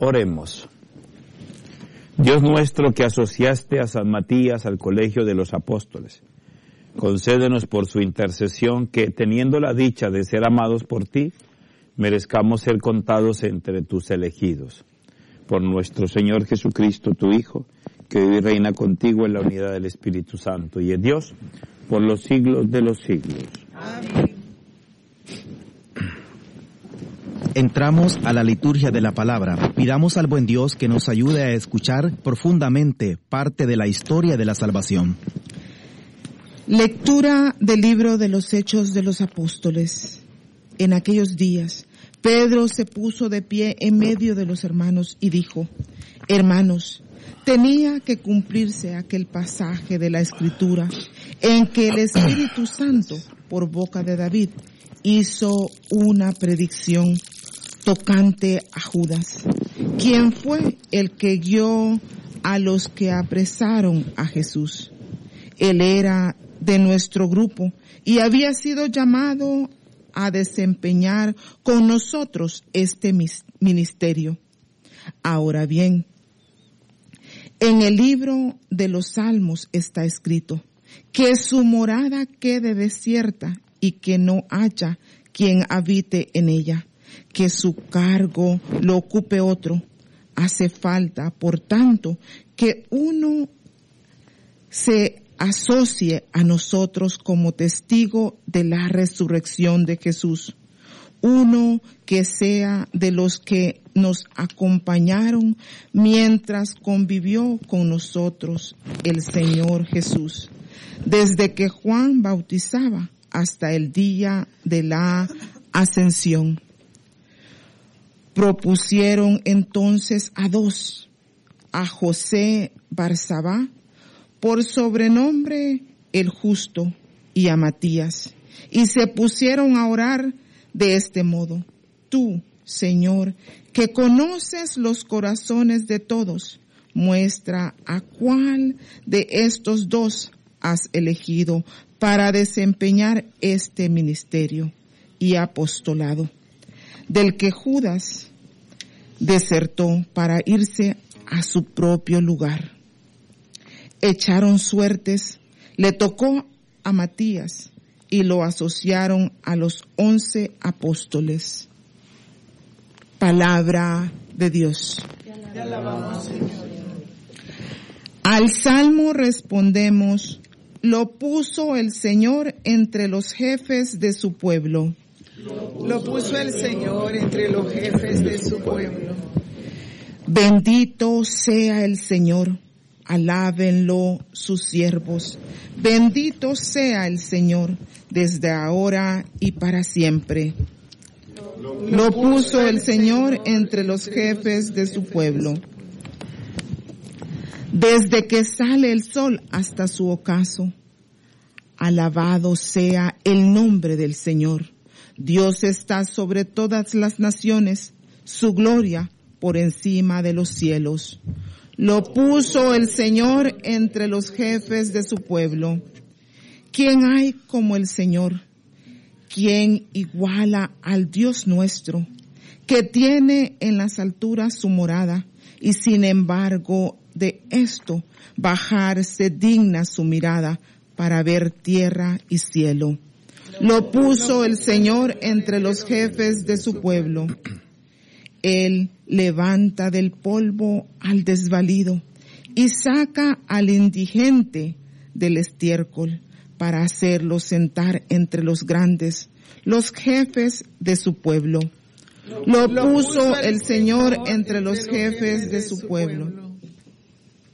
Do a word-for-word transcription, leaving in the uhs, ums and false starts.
Oremos. Dios nuestro, que asociaste a San Matías al colegio de los apóstoles, concédenos por su intercesión que, teniendo la dicha de ser amados por ti, merezcamos ser contados entre tus elegidos. Por nuestro Señor Jesucristo, tu Hijo, que vive y reina contigo en la unidad del Espíritu Santo y es Dios por los siglos de los siglos. Amén. Entramos a la liturgia de la palabra. Pidamos al buen Dios que nos ayude a escuchar profundamente parte de la historia de la salvación. Lectura del libro de los Hechos de los Apóstoles. En aquellos días, Pedro se puso de pie en medio de los hermanos y dijo: Hermanos, tenía que cumplirse aquel pasaje de la Escritura en que el Espíritu Santo, por boca de David, hizo una predicción tocante a Judas, quien fue el que guió a los que apresaron a Jesús. Él era de nuestro grupo y había sido llamado a desempeñar con nosotros este ministerio. Ahora bien, en el libro de los Salmos está escrito que su morada quede desierta y que no haya quien habite en ella, que su cargo lo ocupe otro. Hace falta, por tanto, que uno se asocie a nosotros como testigo de la resurrección de Jesús, uno que sea de los que nos acompañaron mientras convivió con nosotros el Señor Jesús, desde que Juan bautizaba hasta el día de la ascensión. Propusieron entonces a dos, a José Barsabá, por sobrenombre el Justo, y a Matías, y se pusieron a orar de este modo: Tú, Señor, que conoces los corazones de todos, muestra a cuál de estos dos has elegido para desempeñar este ministerio y apostolado, del que Judas desertó para irse a su propio lugar. Echaron suertes, le tocó a Matías y lo asociaron a los once apóstoles. Palabra de Dios. Te alabamos, Señor. Al salmo respondemos: lo puso el Señor entre los jefes de su pueblo. Lo puso el Señor entre los jefes de su pueblo. Bendito sea el Señor, alábenlo sus siervos. Bendito sea el Señor, desde ahora y para siempre. Lo puso el Señor entre los jefes de su pueblo. Desde que sale el sol hasta su ocaso, alabado sea el nombre del Señor. Dios está sobre todas las naciones, su gloria por encima de los cielos. Lo puso el Señor entre los jefes de su pueblo. ¿Quién hay como el Señor? ¿Quién iguala al Dios nuestro, que tiene en las alturas su morada, y sin embargo de esto bajarse digna su mirada para ver tierra y cielo? Lo puso el Señor entre los jefes de su pueblo. Él levanta del polvo al desvalido y saca al indigente del estiércol para hacerlo sentar entre los grandes, los jefes de su pueblo. Lo puso el Señor entre los jefes de su pueblo.